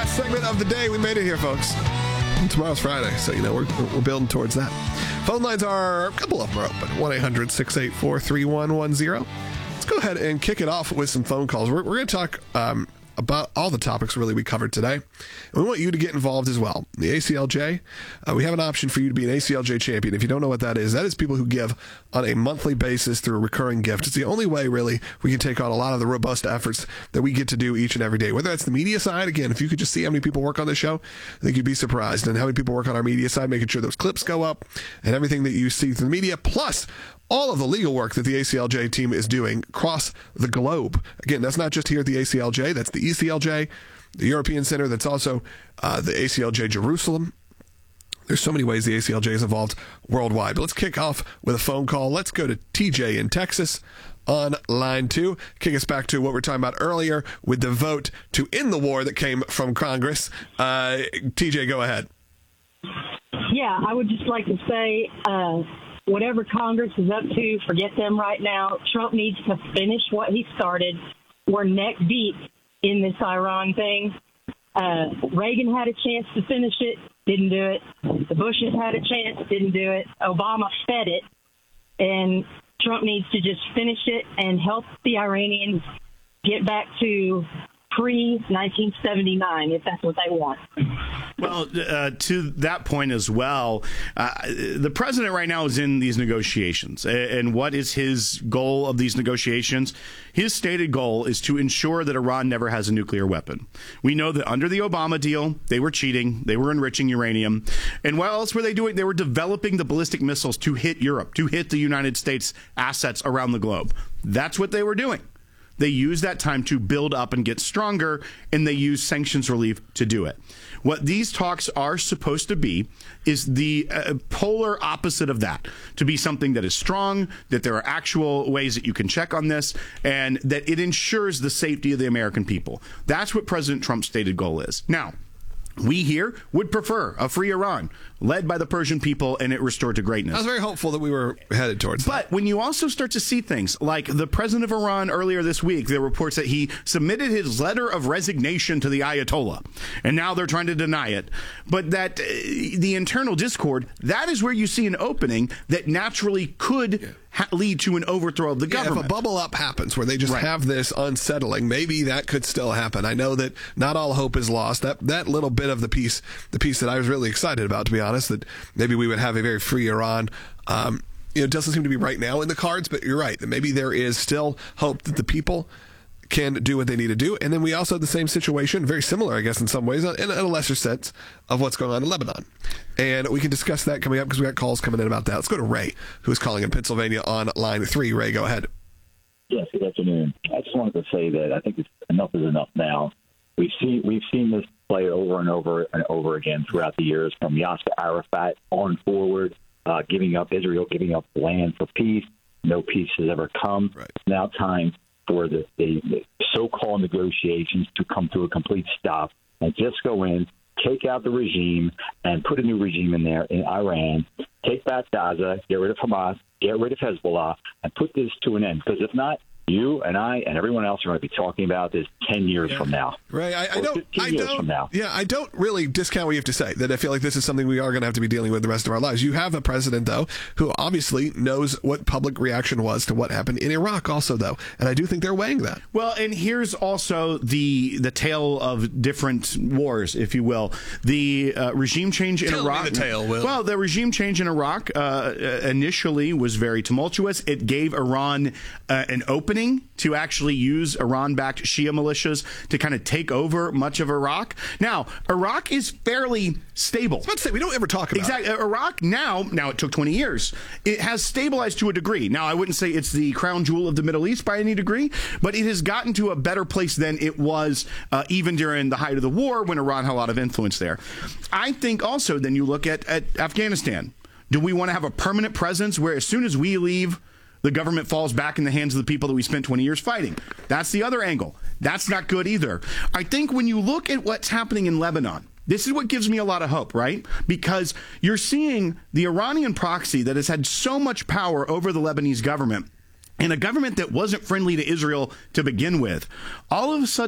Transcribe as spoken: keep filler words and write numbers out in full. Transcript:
last segment of the day. We made it here, folks. And tomorrow's Friday, so, you know, we're, we're building towards that. Phone lines are, a couple of them are open. one eight hundred six eight four three one one zero. Let's go ahead and kick it off with some phone calls. We're, we're going to talk um, about all the topics, really, we covered today. And we want you to get involved as well. The A C L J, uh, we have an option for you to be an A C L J champion. If you don't know what that is, that is people who give on a monthly basis through a recurring gift. It's the only way, really, we can take on a lot of the robust efforts that we get to do each and every day. Whether that's the media side, again, if you could just see how many people work on this show, I think you'd be surprised. And how many people work on our media side, making sure those clips go up and everything that you see through the media, plus all of the legal work that the A C L J team is doing across the globe. Again, that's not just here at the A C L J. That's the E C L J, the European Center. That's also uh, the A C L J Jerusalem. There's so many ways the A C L J is involved worldwide. But let's kick off with a phone call. Let's go to T J in Texas on line two. Kick us back to what we were talking about earlier with the vote to end the war that came from Congress. Uh, T J, go ahead. Yeah, I would just like to say, uh, whatever Congress is up to, forget them right now. Trump needs to finish what he started. We're neck deep in this Iran thing. Uh, Reagan had a chance to finish it, didn't do it. The Bushes had a chance, didn't do it. Obama fed it. And Trump needs to just finish it and help the Iranians get back to pre nineteen seventy-nine, if that's what they want. Well, uh, to that point as well, uh, the president right now is in these negotiations. And what is his goal of these negotiations? His stated goal is to ensure that Iran never has a nuclear weapon. We know that under the Obama deal, they were cheating. They were enriching uranium. And what else were they doing? They were developing the ballistic missiles to hit Europe, to hit the United States assets around the globe. That's what they were doing. They use that time to build up and get stronger, and they use sanctions relief to do it. What these talks are supposed to be is the uh, polar opposite of that, to be something that is strong, that there are actual ways that you can check on this, and that it ensures the safety of the American people. That's what President Trump's stated goal is. Now, we here would prefer a free Iran, led by the Persian people, and it restored to greatness. I was very hopeful that we were headed towards but that. But when you also start to see things like the president of Iran earlier this week, there were reports that he submitted his letter of resignation to the Ayatollah, and now they're trying to deny it. But that uh, the internal discord, that is where you see an opening that naturally could yeah. ha- lead to an overthrow of the yeah, government. If a bubble up happens where they just right. have this unsettling, maybe that could still happen. I know that not all hope is lost. That that little bit of the piece, the piece that I was really excited about, to be honest, that maybe we would have a very free Iran. Um, you know, it doesn't seem to be right now in the cards, but you're right that maybe there is still hope that the people can do what they need to do. And then we also have the same situation, very similar, I guess, in some ways, in, in a lesser sense, of what's going on in Lebanon. And we can discuss that coming up because we got calls coming in about that. Let's go to Ray, who is calling in Pennsylvania on line three. Ray, go ahead. Yes, good afternoon. I just wanted to say that I think it's, enough is enough now. We've seen we've seen this play over and over and over again throughout the years, from Yasser Arafat on forward, uh, giving up Israel, giving up land for peace. No peace has ever come. Right. It's now time for the, the, the so-called negotiations to come to a complete stop and just go in, take out the regime, and put a new regime in there in Iran, take back Gaza, get rid of Hamas, get rid of Hezbollah, and put this to an end. Because if not, you and I and everyone else are going to be talking about this ten years yeah. from now. Right. I, I don't. I years don't. From now. Yeah. I don't really discount what you have to say. That I feel like this is something we are going to have to be dealing with the rest of our lives. You have a president, though, who obviously knows what public reaction was to what happened in Iraq. Also, though, and I do think they're weighing that. Well, and here's also the the tale of different wars, if you will. The uh, regime change in Tell Iraq. Me the tale, Will. Well, the regime change in Iraq uh, initially was very tumultuous. It gave Iran uh, an opening to actually use Iran-backed Shia militias to kind of take over much of Iraq. Now, Iraq is fairly stable. I was about to say, we don't ever talk about exactly. it. Iraq now, now it took twenty years. It has stabilized to a degree. Now, I wouldn't say it's the crown jewel of the Middle East by any degree, but it has gotten to a better place than it was uh, even during the height of the war when Iran had a lot of influence there. I think also then you look at, at Afghanistan. Do we want to have a permanent presence where as soon as we leave, the government falls back in the hands of the people that we spent twenty years fighting? That's the other angle. That's not good either. I think when you look at what's happening in Lebanon, this is what gives me a lot of hope, right? Because you're seeing the Iranian proxy that has had so much power over the Lebanese government, and a government that wasn't friendly to Israel to begin with, all of a sudden